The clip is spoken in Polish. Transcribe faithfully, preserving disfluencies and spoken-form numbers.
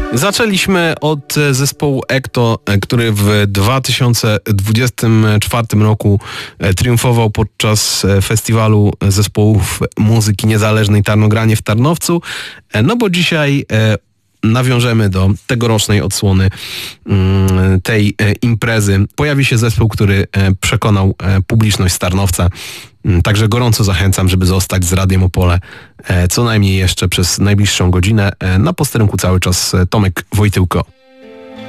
Zaczęliśmy od zespołu Ekto, który w dwa tysiące dwudziestym czwartym roku triumfował podczas festiwalu zespołów muzyki niezależnej Tarnogranie w Tarnowcu. No bo dzisiaj nawiążemy do tegorocznej odsłony tej imprezy. Pojawi się zespół, który przekonał publiczność z Tarnowca. Także gorąco zachęcam, żeby zostać z Radiem Opole co najmniej jeszcze przez najbliższą godzinę. Na posterunku cały czas Tomek Wojtyłko.